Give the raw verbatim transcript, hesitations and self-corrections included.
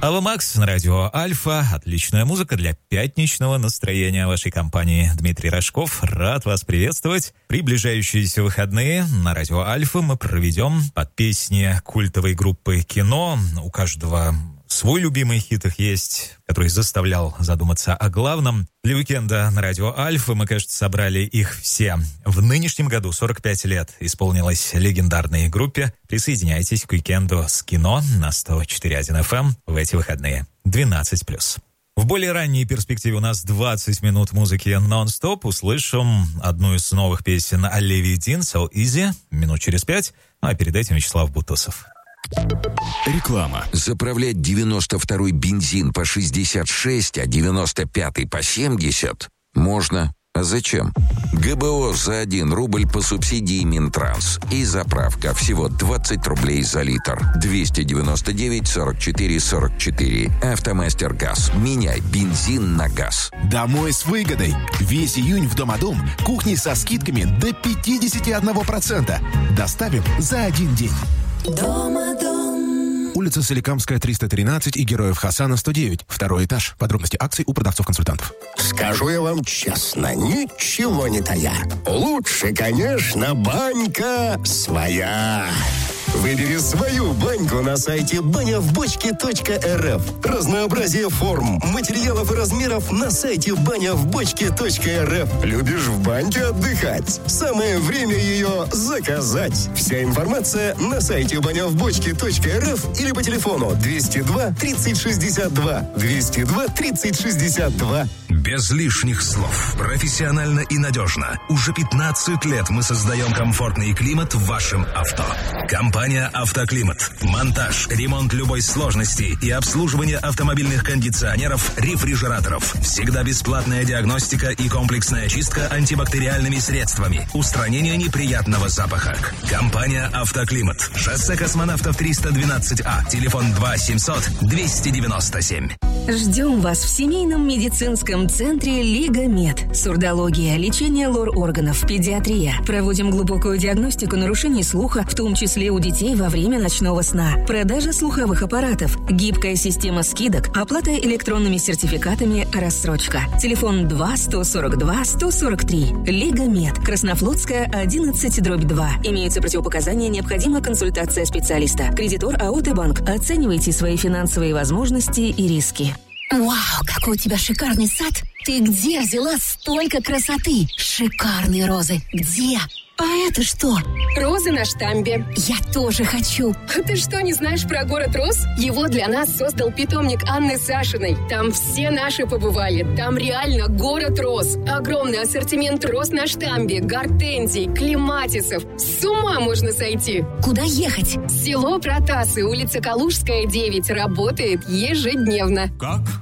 Ава Макс на радио Альфа. Отличная музыка для пятничного настроения вашей компании. Дмитрий Рожков, рад вас приветствовать. Приближающиеся выходные на радио Альфа мы проведем под песни культовой группы «Кино». У каждого свой любимый хит их есть, который заставлял задуматься о главном. Для уикенда на радио Альфа мы, кажется, собрали их все. В нынешнем году сорок пять лет исполнилось легендарной группе. Присоединяйтесь к уикенду с «Кино» на сто четыре и один эф эм в эти выходные. двенадцать плюс. В более ранней перспективе у нас двадцать минут музыки нон-стоп. Услышим одну из новых песен Оливии Дин «So Easy» минут через пять. Ну а перед этим Вячеслав Бутусов. Реклама. Заправлять девяносто второй бензин по шестьдесят шесть, а девяносто пятый по семьдесят можно. А зачем? ГБО за один рубль по субсидии Минтранс. И заправка всего двадцать рублей за литр. двести девяносто девять сорок четыре сорок четыре. Автомастер ГАЗ. Меняй бензин на газ. Домой с выгодой. Весь июнь в Домодом. Кухни со скидками до пятьдесят один процент. Доставим за один день. Домодом. Улица Соликамская, триста тринадцать и Героев Хасана, сто девять. Второй этаж. Подробности акций у продавцов-консультантов. Скажу я вам честно, ничего не тая. Лучше, конечно, банька своя. Выбери свою баньку на сайте баня в бочке точка эр эф. Разнообразие форм, материалов и размеров на сайте баня в бочке точка эр эф. Любишь в баньке отдыхать? Самое время ее заказать. Вся информация на сайте баня в бочке точка эр эф или по телефону двести два тридцать шестьдесят два. двести два тридцать шестьдесят два. Без лишних слов. Профессионально и надежно. Уже пятнадцать лет мы создаем комфортный климат в вашем авто. Компания «Автоклимат». Монтаж, ремонт любой сложности и обслуживание автомобильных кондиционеров, рефрижераторов. Всегда бесплатная диагностика и комплексная чистка антибактериальными средствами. Устранение неприятного запаха. Компания «Автоклимат». Шоссе Космонавтов триста двенадцать А. Телефон два семьсот двести девяносто семь. Ждем вас в семейном медицинском центре «Лига Мед». Сурдология, лечение лор-органов, педиатрия. Проводим глубокую диагностику нарушений слуха, в том числе у детей во время ночного сна. Продажа слуховых аппаратов, гибкая система скидок, оплата электронными сертификатами, рассрочка. Телефон два сто сорок два сто сорок три. «Лига Мед». Краснофлотская, одиннадцать дробь два. Имеются противопоказания, необходима консультация специалиста. Кредитор АО «Банк». Оценивайте свои финансовые возможности и риски. Вау, какой у тебя шикарный сад! Ты где взяла столько красоты? Шикарные розы. Где? А это что? Розы на штамбе. Я тоже хочу. Ты что, не знаешь про город роз? Его для нас создал питомник Анны Сашиной. Там все наши побывали. Там реально город роз. Огромный ассортимент роз на штамбе, гортензий, клематисов. С ума можно сойти. Куда ехать? Село Протасы, улица Калужская, девять. Работает ежедневно. Как